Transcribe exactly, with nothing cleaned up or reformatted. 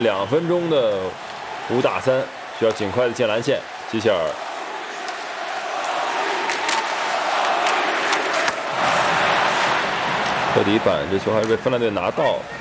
两分钟的五打三，需要尽快的进篮线。基希尔，科迪板，这球还是被芬兰队拿到。